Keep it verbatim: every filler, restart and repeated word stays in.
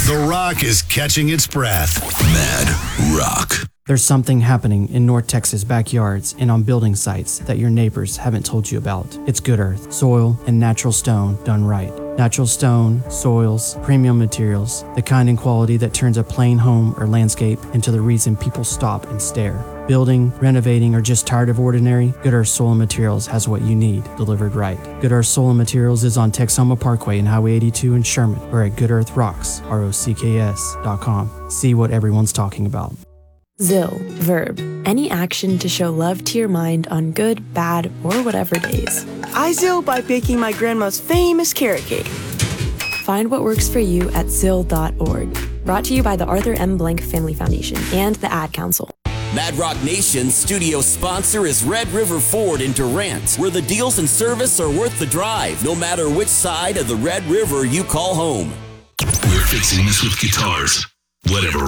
The Rock is catching its breath. Mad Rock. There's something happening in North Texas backyards and on building sites that your neighbors haven't told you about. It's Good Earth, soil and natural stone done right. Natural stone, soils, premium materials, the kind and quality that turns a plain home or landscape into the reason people stop and stare. Building, renovating, or just tired of ordinary, Good Earth Soil and Materials has what you need delivered right. Good Earth Soil and Materials is on Texoma Parkway and Highway eighty-two in Sherman, or at Good Earth Rocks, R O C K S dot com. See what everyone's talking about. Zill, verb, any action to show love to your mind on good, bad, or whatever days. I Zill by baking my grandma's famous carrot cake. Find what works for you at zill dot org. Brought to you by the Arthur M. Blank Family Foundation and the Ad Council. Mad Rock Nation's studio sponsor is Red River Ford in Durant, where the deals and service are worth the drive, no matter which side of the Red River you call home. We're fixing this with guitars. Whatever